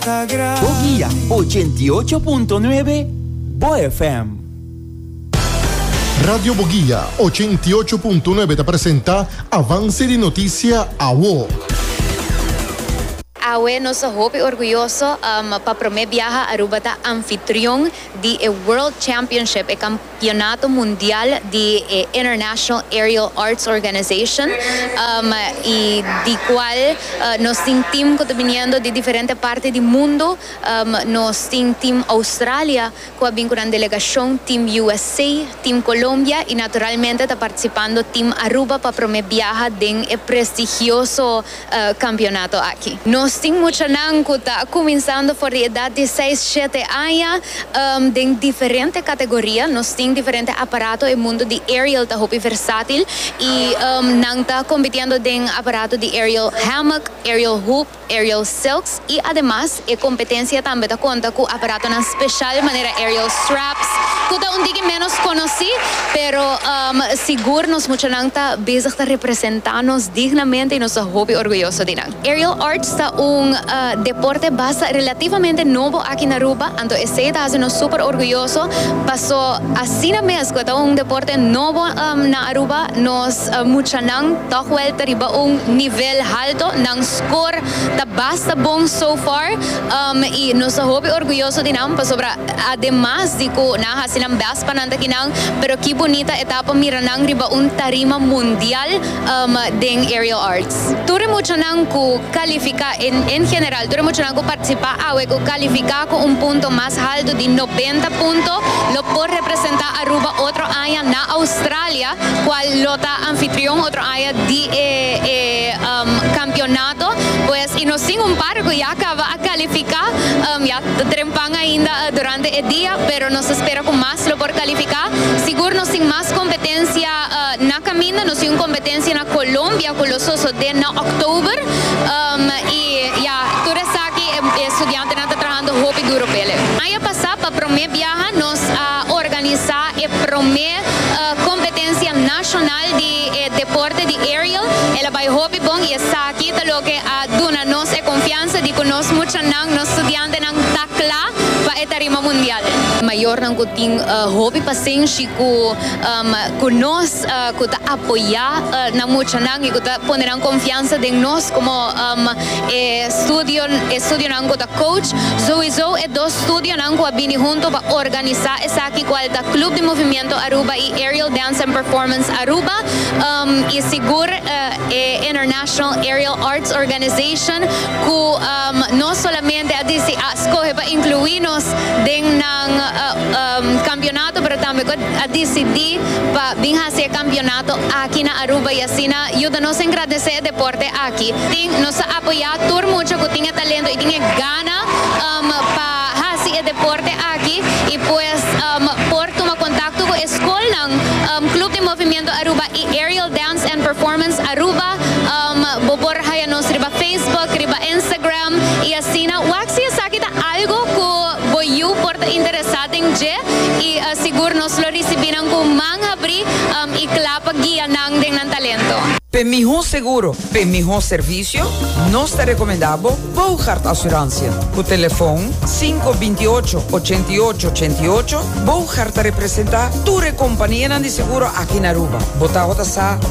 sagrada. Boguía 88.9 BoFM. Radio Boguía 88.9 te presenta Avance de Noticia AWO. Awe nos hopi orgulloso para prometer viajar a Aruba ta anfitrión de World Championship, el campeonato mundial de International Aerial Arts Organization, y de cual nos tiene team que está viniendo de diferentes partes del mundo. Nos tiene team Australia, que viene con una delegación, team USA, team Colombia, y naturalmente está participando team Aruba para prometer viajar en el prestigioso campeonato aquí. Nos tiene mucha nancuta comenzando por la edad de 6-7 años en diferentes categorías. Nos tiene diferentes aparatos. El mundo de aerial está muy versátil y está compitiendo en aparatos de aerial hammock, aerial hoop, aerial silks, y además la competencia también cuenta con aparatos en especial manera aerial straps, que es un poco menos conocido, pero seguro nos mucha nanta bezig de representarnos dignamente y nos muy orgulloso de nang. Aerial arts está un deporte base relativamente nuevo aquí en Aruba, entonces está haciendo súper orgulloso. Pasó así na mes que está un deporte nuevo en Aruba, nos mucha nang ta vuelta arriba un nivel alto, nang score ta basta bon so far, y nos muy orgulloso de nang, sobre además de que na hasinang best pananta kinang, pero qué bonita etapa mira nang riba un tarima mundial de aerial arts. Tuve mucha nang ku califica en general, tuve mucho nang ku participar ku califica con un punto más alto de 90 puntos, lo por representar Aruba otro año na Australia, cual lota anfitrión otro año de campeonato, pues y nos sin un par que ya acaba a calificar, ya trempan ainda durante el día, pero nos espera con más lo por calificar. Seguro nos sin más competencia na camino, nos sin competencia na Colombia con los osos de na octubre, y ya tú eres aquí estudiante na trabajando hopi duro pele. Año pasado para prometer viaja nos organizar el primer competencia nacional de deporte de aerial, el by hopi bon, y está aquí lo que dona nos confianza de que nos mucha nang nos estudiante nang takla para el tarima mundial. Mayor nang kuting hopi pasensi ku nos kuta apoyar na mucha nang y kuta ponerán confianza de nos como estudio nang kuta coach. Sowieso dos estudios nang ku bini junto para organizar esa aquí cual da Club de Movimiento Aruba y Aerial Dance and Performance Aruba, y seguro International Aerial Arts Organization que no solamente escoge para incluirnos en el campeonato, pero también a decidir para venir a hacer campeonato aquí en Aruba, y así ayúdanos a agradecer el deporte aquí. Nos apoya todo mucho que tiene talento y tiene ganas para hacer el deporte aquí, y pues por tomar contacto con escuela Club de Movimiento Aruba y Aerial Dance and Performance Aruba, bobor hayanos riba Facebook, riba Instagram, y así waxi sakita algo que voy por interesado en y seguro nos lo recibirán con mangabri y clapa guía nang de talento. Para mejor seguro, para mejor servicio, nos te recomendamos Bouchard Assurantia. Por teléfono 528-8888, Bouchard te representa tu compañía de seguro aquí en Aruba. Bota